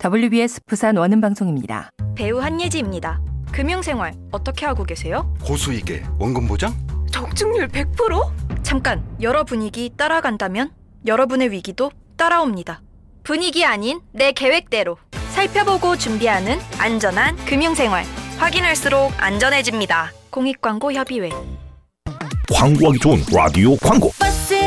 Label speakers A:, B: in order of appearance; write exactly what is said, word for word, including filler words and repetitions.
A: 더블유비에스 부산 원음방송입니다.
B: 배우 한예지입니다. 금융생활 어떻게 하고 계세요?
C: 고수익에 원금 보장?
B: 적중률 백 퍼센트? 잠깐, 여러 분위기 따라간다면 여러분의 위기도 따라옵니다. 분위기 아닌 내 계획대로 살펴보고 준비하는 안전한 금융생활. 확인할수록 안전해집니다. 공익광고협의회.
D: 광고하기 좋은 라디오 광고.